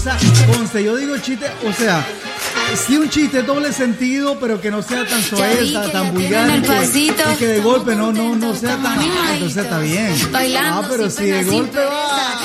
esa, conste, yo digo chiste, o sea, sí un chiste doble sentido, pero que no sea tan soez, tan vulgar, y que de golpe no sea tan, entonces está bien. Pero si de golpe va